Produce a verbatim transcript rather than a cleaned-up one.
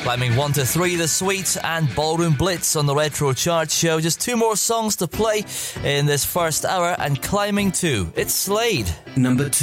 Climbing one to three, The Sweet and Ballroom Blitz on the Retro Chart Show. Just two more songs to play in this first hour, and climbing two, it's Slade. Number two.